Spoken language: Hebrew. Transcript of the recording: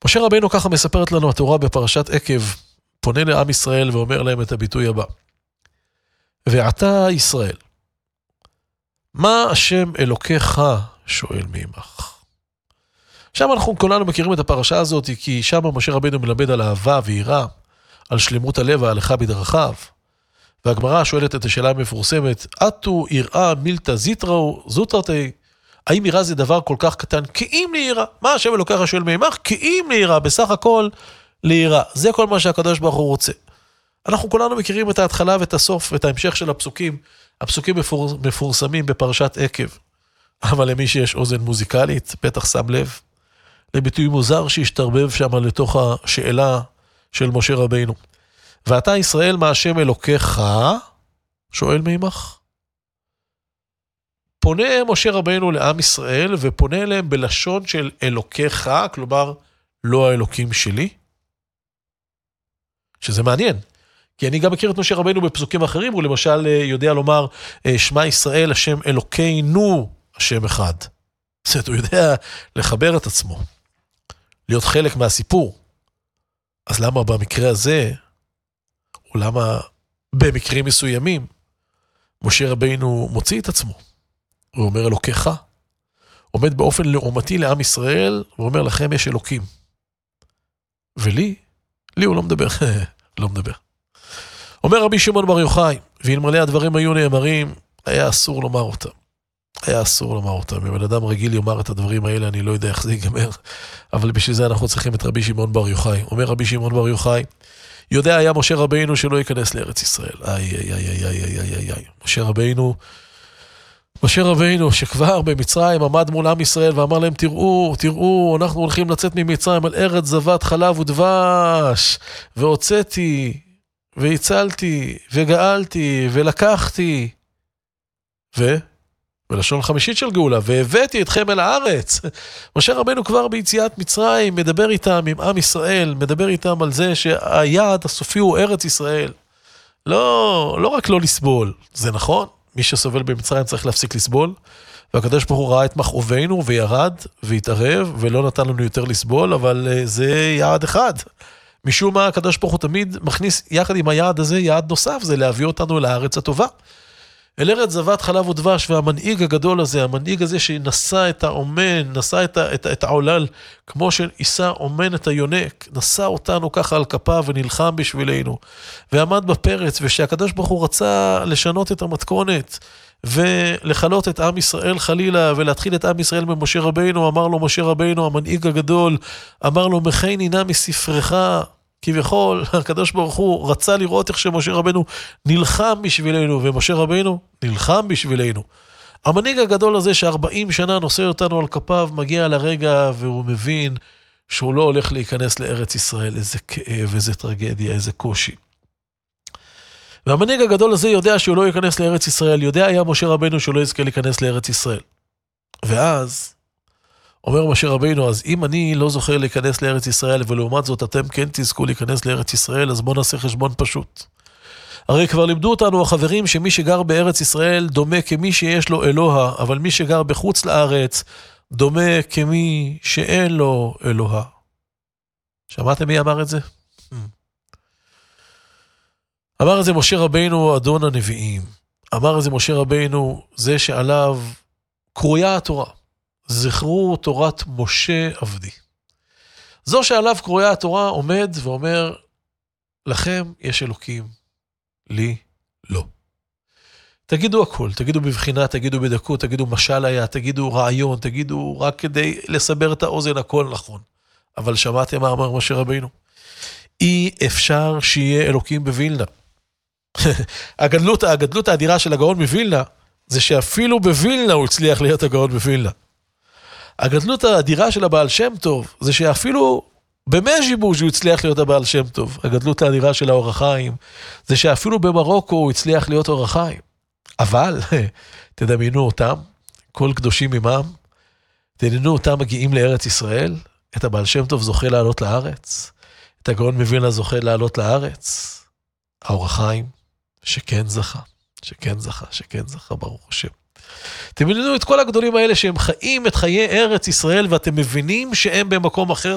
משה רבינו ככה מספרת לנו התורה בפרשת עקב, פונה לעם ישראל ואומר להם את הביטוי הבא. ועתה ישראל, מה השם אלוקיך שואל מעמך? שם אנחנו כולנו מכירים את הפרשה הזאת, כי שם משה רבינו מלמד על אהבה ויראה, על שלמות הלב וההלכה בדרכיו. והגמרא שואלת את השאלה המפורסמת, אתו יראה מילתא זיטראו זוטרתי, האם יראה זה דבר כל כך קטן? כאם ליראה. מה השם אלוקיך שואל מעמך? כאם ליראה, בסך הכל ליראה. זה כל מה שהקדוש ברוך הוא רוצה. אנחנו כולנו מכירים את ההתחלה ואת הסוף ואת ההמשך של הפסוקים. הפסוקים מפורסמים בפרשת עקב. אבל למי שיש אוזן מוזיקלית, בטח שם לב, לביטוי מוזר שהשתרבב שם לתוך השאלה של משה רבינו. ואתה ישראל, מה השם אלוקיך שואל מעמך? פונה משה רבינו לעם ישראל, ופונה אליהם בלשון של אלוקיך, כלומר, לא האלוקים שלי. שזה מעניין, כי אני גם מכיר את משה רבינו בפסוקים אחרים, הוא למשל יודע לומר, שמע ישראל, השם אלוקינו, השם אחד. זאת אומרת, הוא יודע לחבר את עצמו, להיות חלק מהסיפור. אז למה במקרה הזה, או למה במקרים מסוימים, משה רבינו מוציא את עצמו? הוא אומר אלוקיך, עומד באופן לעומתי לעם ישראל, ואומר לכם יש אלוקים. ולי הוא לא מדבר, לא מדבר. אומר רבי שמעון בר יוחאי, ואלמלא הדברים היו נאמרים, היה אסור לומר אותם. היה אסור לומר אותם. אם בן אדם רגיל יאמר את הדברים האלה, אני לא יודע איך זה ייגמר, אבל בשביל זה אנחנו צריכים את רבי שמעון בר יוחאי. אומר רבי שמעון בר יוחאי, יודע היה משה רבינו שלא ייכנס לארץ ישראל. משה רבינו שכבר במצרים עמד מול עם ישראל ואמר להם, תראו, אנחנו הולכים לצאת ממצרים על ארץ זבת חלב ודבש, והוצאתי, והצלתי, וגאלתי, ולקחתי, בלשון חמישית של גאולה, והבאתי אתכם אל הארץ. משה רבינו כבר ביציאת מצרים, מדבר איתם עם עם ישראל, מדבר איתם על זה שהיעד הסופי הוא ארץ ישראל. לא רק לא לסבול, זה נכון, מי שסובל במצרים צריך להפסיק לסבול, והקדוש ברוך הוא ראה את מכאובינו וירד והתערב, ולא נתן לנו יותר לסבול, אבל זה יעד אחד. משום מה הקדוש ברוך הוא תמיד מכניס יחד עם היעד הזה, יעד נוסף, זה להביא אותנו לארץ הטובה. אל ארץ זבת חלב ודבש, והמנהיג הגדול הזה, המנהיג הזה שנשא את האומן, נשא את העולל, כמו שעיסה אומן את היונק, נשא אותנו ככה על כפיו ונלחם בשבילנו, ועמד בפרץ, ושהקדוש ברוך הוא רצה לשנות את המתכונת, ולחלות את עם ישראל חלילה, ולהתחיל את עם ישראל ממשה רבינו, אמר לו משה רבינו, המנהיג הגדול, אמר לו, מכני נא מספרך, כביכול, הקדוש ברוך הוא רצה לראות איך שמשה רבינו נלחם בשבילנו, ומשה רבינו נלחם בשבילנו. המנהיג הגדול הזה ש40 שנה נושא אותנו על כפיו, מגיע לרגע והוא מבין שהוא לא הולך להיכנס לארץ ישראל, איזה כאב, איזה טרגדיה, איזה קושי. והמנהיג הגדול הזה יודע שהוא לא ייכנס לארץ ישראל, יודע היה משה רבינו שהוא לא יזכה להיכנס לארץ ישראל. ואז אומר משה רבינו, אז אם אני לא זוכר להיכנס לארץ ישראל, ולעומת זאת אתם כן תזכו להיכנס לארץ ישראל, אז בואו נעשה חשבון פשוט. הרי כבר לימדו אותנו החברים שמי שגר בארץ ישראל דומה כמי שיש לו אלוה, אבל מי שגר בחוץ לארץ דומה כמי שאין לו אלוה. שמעתם מי אמר את זה? אמר את זה משה רבינו, אדון הנביאים. אמר את זה משה רבינו, זה שעליו קרויה התורה. זכרו תורת משה עבדי. זו שעליו קרויה התורה עומד ואומר, לכם יש אלוקים, לי לא. תגידו הכל, תגידו בבחינה, תגידו בדקות, תגידו משל היה, תגידו רעיון, תגידו רק כדי לסבר את האוזן, הכל נכון. אבל שמעתם מה אמר משה רבינו? אי אפשר שיהיה אלוקים בווילנה. הגדלות האדירה של הגאון בווילנה, זה שאפילו בווילנה הוא הצליח להיות הגאון בווילנה. הגדלות האדירה של הבעל שם טוב, זה שאפילו במז'יבוז' הוא הצליח להיות הבעל שם טוב. הגדלות האדירה של האור החיים, זה שאפילו במרוקו הוא הצליח להיות אור החיים. אבל, תדמיינו אותם, כל קדושים עמם, תדמיינו אותם מגיעים לארץ ישראל, את הבעל שם טוב זוכה לעלות לארץ, את הגאון מווילנה זוכה לעלות לארץ, האור החיים, שכן זכה, ברוך השם. אתם מבינים את כל הגדולים האלה שהם חיים את חיי ארץ ישראל, ואתם מבינים שהם במקום אחר,